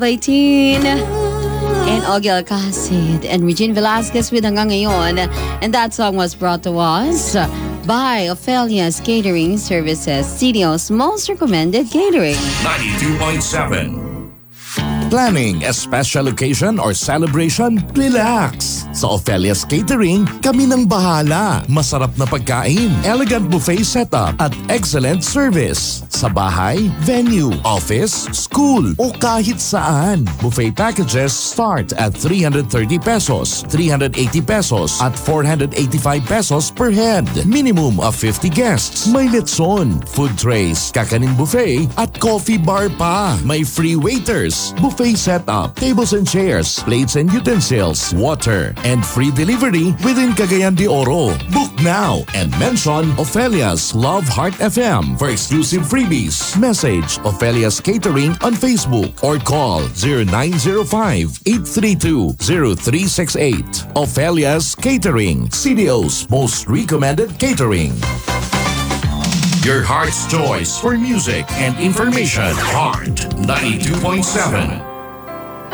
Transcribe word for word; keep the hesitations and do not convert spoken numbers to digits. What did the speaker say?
eighteen. And Ogie Alcacid and Regine Velasquez with Hanggang Ngayon. And that song was brought to us by Ophelia's Catering Services, C D O's most recommended catering. ninety-two point seven. Planning a special occasion or celebration? Relax! Sa Ophelia's Catering, kami nang bahala. Masarap na pagkain, elegant buffet setup, at excellent service. Sa bahay, venue, office, school, o kahit saan. Buffet packages start at three hundred thirty pesos, three hundred eighty pesos, at four hundred eighty-five pesos per head. Minimum of fifty guests. May letson, food trays, kakanin buffet, at coffee bar pa. May free waiters, buffet setup, tables and chairs, plates and utensils, water, and free delivery within Cagayan de Oro. Book now and mention Ophelia's Love Heart F M for exclusive freebies. Message Ophelia's Catering on Facebook or call zero nine zero five, eight three two, zero three six eight. Ophelia's Catering, C D O's most recommended catering. Your heart's choice for music and information. Heart ninety-two point seven.